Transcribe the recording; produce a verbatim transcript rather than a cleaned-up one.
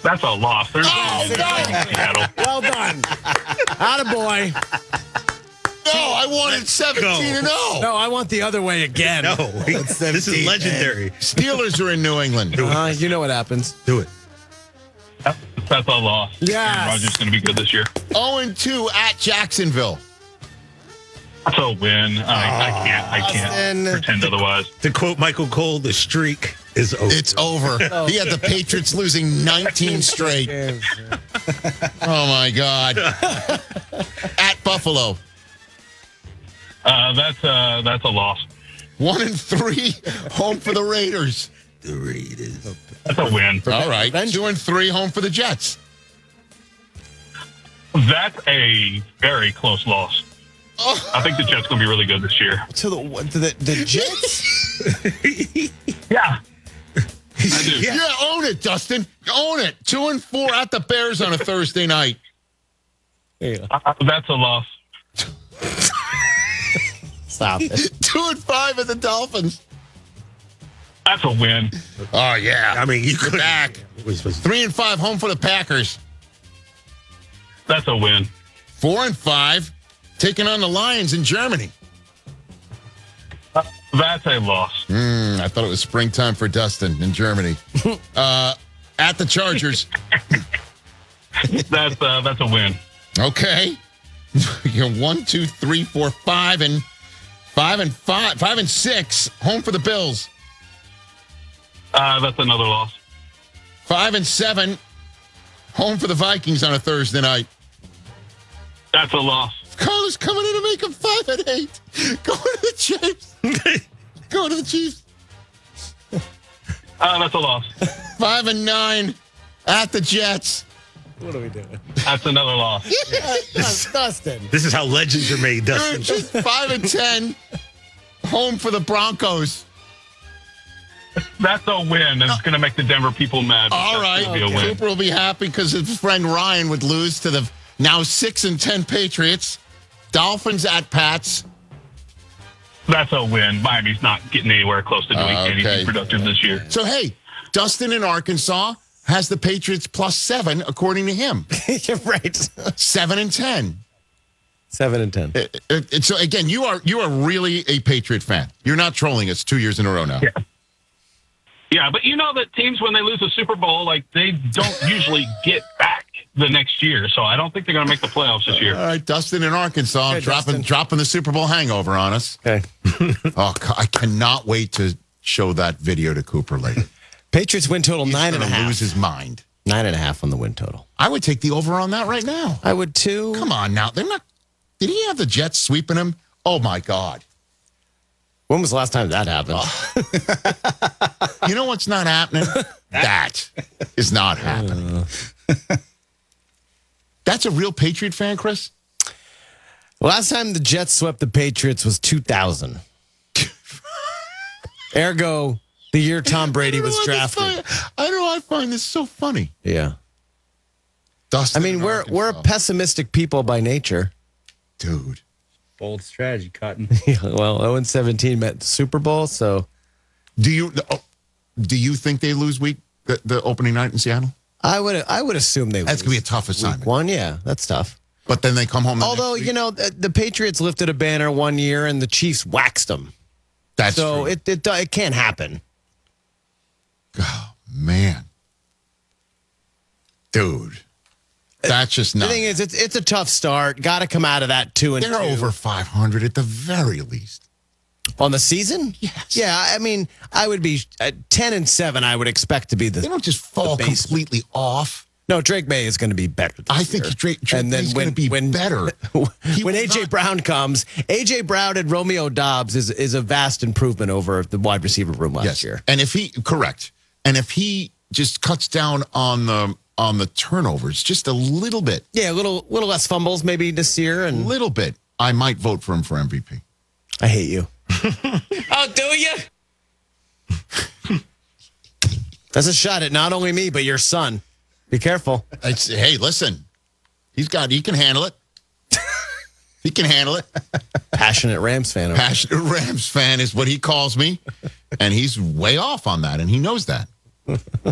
That's a loss. There's Oh, no. Seattle. Well done. Attaboy. No, I wanted seventeen and oh. No, I want the other way again. No, this is legendary. Steelers are in New England. Uh, you know what happens. Do it. That's, that's a loss. Yes. Aaron Rodgers is going to be good this year. oh and two at Jacksonville. That's a win. I, I can't. I can't Austin. pretend otherwise. To quote Michael Cole, the streak is over. It's over. He had the Patriots losing nineteen straight. Oh, my God. At Buffalo. Uh, that's uh, that's a loss. One and three. Home for the Raiders. the Raiders. That's a win. All right. Two and three. Home for the Jets. That's a very close loss. Oh. I think the Jets going to be really good this year. To the to the, the Jets. Yeah. I do. Yeah. yeah, own it, Dustin. Own it. Two and four at the Bears on a Thursday night. Yeah. Uh, that's a loss. Stop it. Two and five at the Dolphins. That's a win. Oh, yeah. I mean, you You're could back. Three and five home for the Packers. That's a win. Four and five taking on the Lions in Germany. Uh, that's a loss. Mm, I thought it was springtime for Dustin in Germany. uh, at the Chargers. That's uh, that's a win. Okay. You're one, two, three, four, five, and five and five, five and six. Home for the Bills. Uh, that's another loss. Five and seven. Home for the Vikings on a Thursday night. That's a loss. Carlos coming in to make them five and eight. Going to the Chiefs. Going to the Chiefs. Uh, that's a loss. Five and nine at the Jets. What are we doing? That's another loss. Dustin. This is how legends are made, Dustin. Just five and ten. Home for the Broncos. That's a win, and it's going to make the Denver people mad. All That's right. gonna be a win. Cooper will be happy because his friend Ryan would lose to the now six and ten Patriots. Dolphins at Pats. That's a win. Miami's not getting anywhere close to doing Uh, okay. anything productive this year. So, hey, Dustin in Arkansas has the Patriots plus seven, according to him. You're right. Seven and ten. Seven and ten. It- it- it- so, again, you are you are really a Patriot fan. You're not trolling us two years in a row now. Yeah. Yeah, but you know that teams, when they lose a Super Bowl, like they don't usually get back the next year. So I don't think they're going to make the playoffs this year. All right, Dustin in Arkansas Hey, dropping Dustin. dropping the Super Bowl hangover on us. Okay. Oh, I cannot wait to show that video to Cooper later. Patriots win total He's nine and a gonna half. lose his mind. Nine and a half on the win total. I would take the over on that right now. I would too. Come on now. They're not. Did he have the Jets sweeping him? Oh, my God. When was the last time that happened? You know what's not happening? That is not happening. That's a real Patriot fan, Chris? Last time the Jets swept the Patriots was two thousand. Ergo, the year Tom Brady was I drafted. find- I know I find this so funny. Yeah. Dustin I mean, in we're we're Arkansas. pessimistic people by nature. Dude. Bold strategy, Cotton. Well, oh and seventeen met the Super Bowl, so Do you oh, do you think they lose week the, the opening night in Seattle? I would I would assume they That's lose. going to be a tough assignment. Week one, yeah, that's tough. But then they come home. The Although, next week. you know, the, the Patriots lifted a banner one year and the Chiefs waxed them. That's so true. it, it it can't happen. Oh, man. Dude. That's just The not. thing is, it's it's a tough start. Got to come out of that two and They're two. over five hundred at the very least. On the season? Yes. Yeah, I mean, I would be at ten and seven. I would expect to be the. They don't just fall basement. completely off. No, Drake May is going to be better. This I think year. Drake, Drake and then May's when going to be when better. He when will A J not- Brown comes, A J Brown and Romeo Dobbs is is a vast improvement over the wide receiver room last Yes. year. And if he correct, and if he just cuts down on the on the turnovers just a little bit, Yeah, a little little less fumbles maybe this year, and little bit, I might vote for him for M V P. I hate you. Oh, do you? That's a shot at not only me but your son. Be careful. It's, hey, listen, he's got he can handle it. He can handle it. Passionate Rams fan. over Passionate Rams fan is what he calls me, and he's way off on that, and he knows that.